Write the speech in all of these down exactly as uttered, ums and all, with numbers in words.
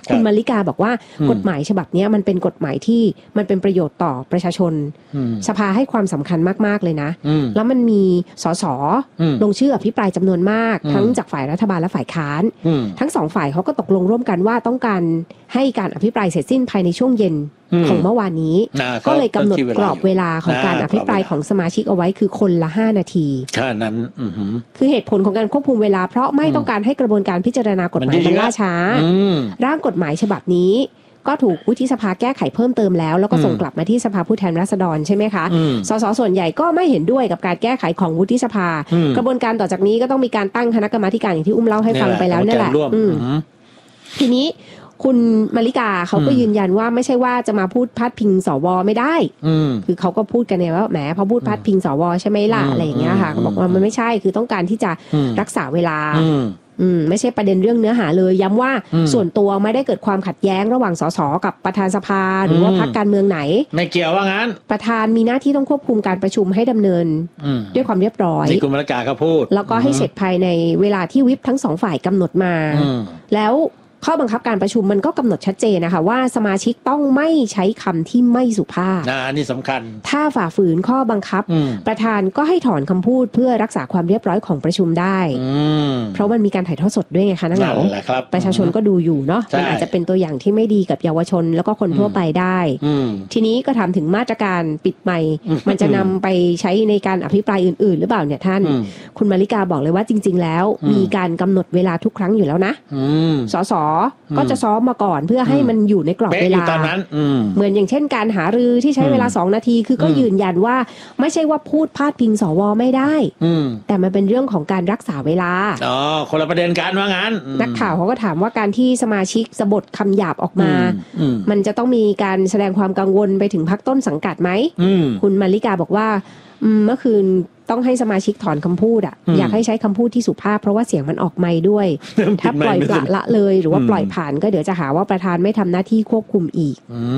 คุณมาริกาบอกว่ากฎหมายฉบับนี้มันเป็นกฎหมายที่มันเป็นประโยชน์ต่อประชาชนสภาให้ความสำคัญมากๆเลยนะแล้วมันมีสสลงชื่ออภิปรายจำนวนมากทั้งจากฝ่ายรัฐบาลและฝ่ายค้านทั้งสองฝ่ายเขาก็ตกลงร่วมกันว่าต้องการให้การอภิปรายเสร็จสิ้นภายในช่วงเย็นของเมื่อวานนี้ก็เลยกำหนดกรอบเวลาของการอภิปรายของสมาชิกเอาไว้คือคนละห้านาทีแค่นั้นคือเหตุผลของการควบคุมเวลาเพราะไม่ต้องการให้กระบวนการพิจารณากฎหมายมันล่าช้าร่างกฎหมายฉบับนี้ก็ถูกวุฒิสภาแก้ไขเพิ่มเติมแล้วแล้วก็ส่งกลับมาที่สภาผู้แทนราษฎรใช่ไหมคะสสส่วนใหญ่ก็ไม่เห็นด้วยกับการแก้ไขของวุฒิสภากระบวนการต่อจากนี้ก็ต้องมีการตั้งคณะกรรมาการอย่างที่อุ้มเล่าให้ฟังไปแล้วนั่นแหละทีนี้คุณมาริกาเขาก็ยืนยันว่าไม่ใช่ว่าจะมาพูดพาดพิงสวไม่ได้คือเขาก็พูดกันเนี่ยว่าแหมพอพูดพาดพิงสวใช่ไหมล่ะอะไรอย่างเงี้ยค่ะเขาบอกว่ามันไม่ใช่คือต้องการที่จะรักษาเวลาอืมไม่ใช่ประเด็นเรื่องเนื้อหาเลยย้ำว่าส่วนตัวไม่ได้เกิดความขัดแย้งระหว่างสสกับประธานสภาหรือว่าพรรคการเมืองไหนไม่เกี่ยวว่างั้นประธานมีหน้าที่ต้องควบคุมการประชุมให้ดำเนินด้วยความเรียบร้อยนี่คุณมาริกาเขาพูดแล้วก็ให้เสร็จภายในเวลาที่วิปทั้งสองฝ่ายกำหนดมาแล้วข้อบังคับการประชุมมันก็กำหนดชัดเจนนะคะว่าสมาชิกต้องไม่ใช้คำที่ไม่สุภาพอ่านี่สำคัญถ้าฝ่าฝืนข้อบังคับประธานก็ให้ถอนคำพูดเพื่อรักษาความเรียบร้อยของประชุมได้เพราะมันมีการถ่ายทอดสดด้วยไงคะนักเหนาประชาชนก็ดูอยู่เนาะมันอาจจะเป็นตัวอย่างที่ไม่ดีกับเยาวชนแล้วก็คนทั่วไปได้ทีนี้ก็ถามถึงมาตรการปิดไมค์มันจะนำไปใช้ในการอภิปรายอื่นๆหรือเปล่าเนี่ยท่านคุณมาริกาบอกเลยว่าจริงๆแล้วมีการกำหนดเวลาทุกครั้งอยู่แล้วนะสสก็จะซ้อมมาก่อนเพื่อให้มันอยู่ในกรอบเวลาเหมือนอย่างเช่นการหารือที่ใช้เวลาสองนาทีคือก็ยืนยันว่าไม่ใช่ว่าพูดพาดพิงสวไม่ได้แต่มันเป็นเรื่องของการรักษาเวลาอ๋อคนละประเด็นกันว่างั้นนักข่าวเขาก็ถามว่าการที่สมาชิกสะบดคำหยาบออกมามันจะต้องมีการแสดงความกังวลไปถึงพรรคต้นสังกัดไหมคุณมาริกาบอกว่าเมื่อคืนต้องให้สมาชิกถอนคำพูดอ่ะอยากให้ใช้คำพูดที่สุภาพเพราะว่าเสียงมันออกไมค์ด้วยถ้าปล่อยปละละเลยหรือว่าปล่อยผ่านก็เดี๋ยวจะหาว่าประธานไม่ทำหน้าที่ควบคุมอีก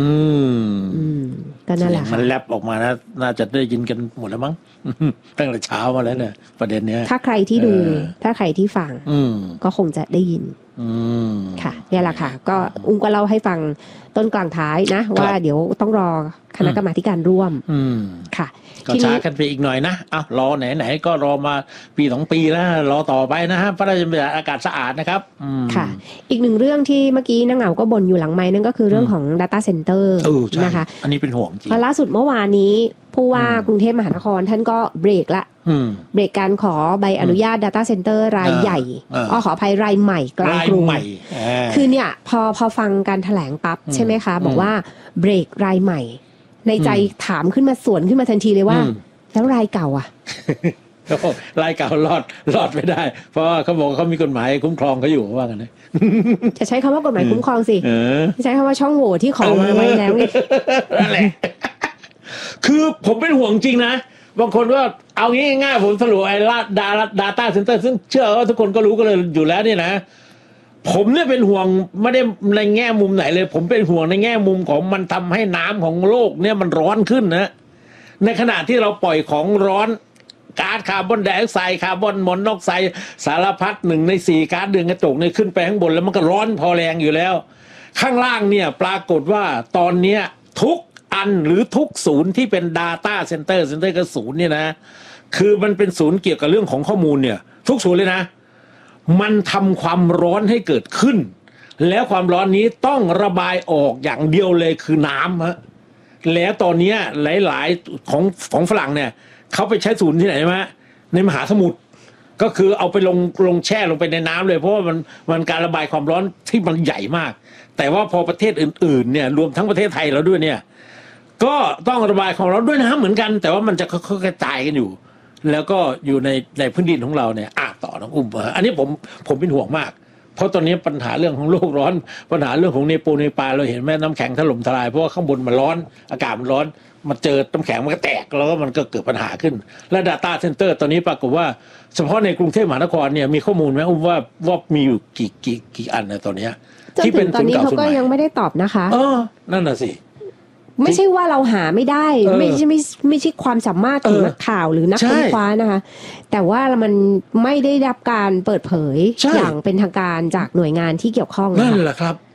ก็นั่นแหละมันแลบออกมานะน่าจะได้ยินกันหมดแล้วมั้งตั้งแต่เช้ามาแล้วเนี่ยประเด็นเนี้ยถ้าใครที่ดูถ้าใครที่ฟังก็คงจะได้ยินค่ะเนี่ยแหละค่ะก็อุ้งก็เล่าให้ฟังต้นกลางท้ายนะว่าเดี๋ยวต้องรอคณะกรรมาการร่วมค่ะก็ช้ากันไปอีกหน่อยนะอ้าวรอไหนๆก็รอมาปีสองปีแล้วรอต่อไปนะฮะพระราชบัญญัติอากาศสะอาดนะครับค่ะอีกหนึ่งเรื่องที่เมื่อกี้นักเหงาก็บ่นอยู่หลังไมค์นั่นก็คือเรื่องของ data center นะคะอันนี้เป็นห่วงจริงล่าสุดเมื่อวานนี้ผู้ว่ากรุงเทพมหานครท่านก็เบรกละเบรกการขอใบอนุญาต data center รายใหญ่อ๋อขออภัยรายใหม่กลางกรุงคือเนี่ยพอพอฟังการแถลงปั๊บใช่ไหมคะบอกว่าเบรกรายใหม่ในใจถามขึ้นมาสวนขึ้นมาทันทีเลยว่าแล้วรายเก่าอ่ะรายเก่ารอดรอดไม่ได้เพราะเขาบอกเขามีกฎหมายคุ้มครองเขาอยู่ว่ากันนะจะใช้คำว่ากฎหมายคุ้มครองสิใช้คำว่าช่องโหว่ที่ขอมาไว้แล้วนี่นั่นแหละคือผมเป็นห่วงจริงนะบางคนก็เอางี้ง่ายๆผมสรุปไอ้ดาดาต้าเซ็นเตอร์ซึ่งเชื่อว่าทุกคนก็รู้กันเลยอยู่แล้วนี่นะผมเนี่ยเป็นห่วงไม่ได้ในแง่มุมไหนเลยผมเป็นห่วงในแง่มุมของมันทำให้น้ำของโลกเนี่ยมันร้อนขึ้นนะในขณะที่เราปล่อยของร้อนก๊าซคาร์บอนไดออกไซด์คาร์บอนมอนอกไซด์สารพัดหนึ่งในสี่ก๊าซเรือนกระจกเนี่ยขึ้นไปข้างบนแล้วมันก็ร้อนพอแรงอยู่แล้วข้างล่างเนี่ยปรากฏว่าตอนเนี้ยทุกอันหรือทุกศูนย์ที่เป็น Data Center Center ก็ศูนย์เนี่ยนะคือมันเป็นศูนย์เกี่ยวกับเรื่องของข้อมูลเนี่ยทุกศูนย์เลยนะมันทำความร้อนให้เกิดขึ้นแล้วความร้อนนี้ต้องระบายออกอย่างเดียวเลยคือน้ำฮะแล้วตอนนี้หลายๆของของฝรั่งเนี่ยเขาไปใช้ศูนย์ที่ไหนไหมในมหาสมุทรก็คือเอาไปลงลงแช่ลงไปในน้ำเลยเพราะว่ามันมันการระบายความร้อนที่มันใหญ่มากแต่ว่าพอประเทศอื่นๆเนี่ยรวมทั้งประเทศไทยแล้วด้วยเนี่ยก็ต้องระบายความร้อนด้วยน้ำเหมือนกันแต่ว่ามันจะค่อยๆกระจายกันอยู่แล้วก็อยู่ในในพื้นดินของเราเนี่ยอ่ะต่อน้องอุ้มอันนี้ผมผมเป็นห่วงมากเพราะตอนนี้ปัญหาเรื่องของโลกร้อนปัญหาเรื่องของเนปูเนปาเราเห็นแม่น้ำแข็งถล่มทลายเพราะว่าข้างบนมันร้อนอากาศมันร้อนมาเจอน้ำแข็งมันก็แตกแล้วก็มันก็เกิดปัญหาขึ้นและ Data Center ตอนนี้ปรากฏว่าเฉพาะในกรุงเทพมหานครเนี่ยมีข้อมูลไหมอุ้มว่าว่ามีอยู่กี่กี่กี่อันในตอนนี้ที่เป็นตอนนี้เขาก็ยังไม่ได้ตอบนะคะเออนั่นน่ะสิไม่ใช่ว่าเราหาไม่ได้ไม่ใช่ไม่ไม่ใช่ความสามารถของนักข่าวหรือนักค้นคว้านะคะแต่ว่ามันไม่ได้รับการเปิดเผยอย่างเป็นทางการจากหน่วยงานที่เกี่ยวข้องนั่นแหละครับ